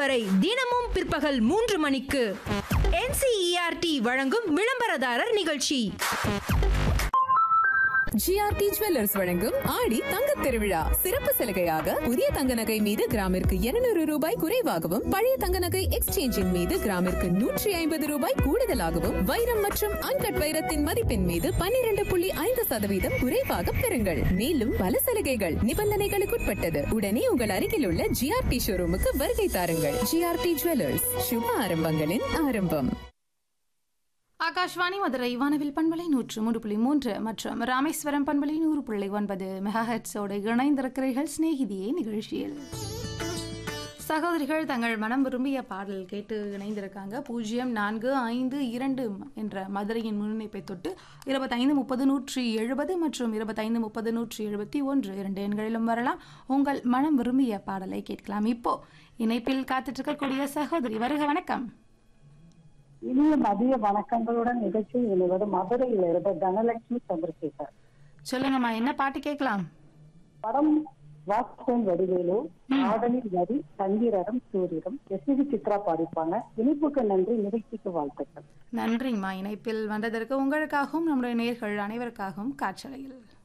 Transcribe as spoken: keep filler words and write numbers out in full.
வரை தினமும் பிற்பகல் மூன்று மணிக்கு N C E R D வழங்கும் விளம்பரதாரர் நிகழ்ச்சி. ஜிஆர்டி ஜுவல்லர்ஸ் வழங்கும் ஆடி தங்கத் திருவிழா சிறப்பு சலுகையாக புதிய தங்க நகை மீது கிராமிற்கு இருநூறு ரூபாய் குறைவாகவும், பழைய தங்க நகை எக்ஸ்சேஞ்சின் மீது கிராமிற்கு நூற்றி ஐம்பது ரூபாய் கூடுதலாகவும், வைரம் மற்றும் அன்கட் வைரத்தின் மதிப்பின் மீது பன்னிரண்டு புள்ளி ஐந்து சதவீதம் குறைவாக பெறுங்கள். மேலும் பல சலுகைகள் நிபந்தனைகளுக்குட்பட்டது. உடனே உங்கள் அருகில் உள்ள ஜிஆர்டி ஷோரூமுக்கு வருகை தாருங்கள். ஜிஆர்டி ஜுவல்லர்ஸ், சுப ஆரம்பங்களின் ஆரம்பம். ஆகாஷ்வாணி மதுரை வானவில் பண்பலை நூற்று மூன்று புள்ளி மூன்று மற்றும் ராமேஸ்வரம் பண்பலை நூறு புள்ளி ஒன்பது மெகா ஹெட்ஸோடு இணைந்திருக்கிறீர்கள் சிநேகிதியே நிகழ்ச்சியில். சகோதரிகள் தங்கள் மனம் விரும்பிய பாடல் கேட்டு இணைந்திருக்காங்க. பூஜ்ஜியம் நான்கு ஐந்து இரண்டு என்ற மதுரையின் முன்னிணைப்பை தொட்டு இருபத்தைந்து முப்பது நூற்றி எழுபது மற்றும் இருபத்தைந்து முப்பது நூற்றி எழுபத்தி ஒன்று இரண்டு எண்களிலும் வரலாம். உங்கள் மனம் விரும்பிய பாடலை கேட்கலாம். இப்போ இணைப்பில் காத்துட்டு இருக்கக்கூடிய சகோதரி வருக, வணக்கம். இனிய மதிய வணக்கங்களுடன் நிகழ்ச்சியில் இணைவது மதுரையில் இருந்த தனலட்சுமி சந்திரசேகர். சொல்லுங்கம்மா, என்ன பாட்டு கேட்கலாம்? படம் வாஸ்கோன் வடிவேலு, ஆடலில் வரி சங்கீரரம் சூரியரம், எஸ்வி சித்ரா பாடிப்பாங்க. இணைப்புக்கு நன்றி, நிகழ்ச்சிக்கு வாழ்த்துக்கள். நன்றிங்கம்மா. இணைப்பில் வந்ததற்கு உங்களுக்காகவும் நம்முடைய நேயர்கள் அனைவருக்காகவும் காற்றலையில்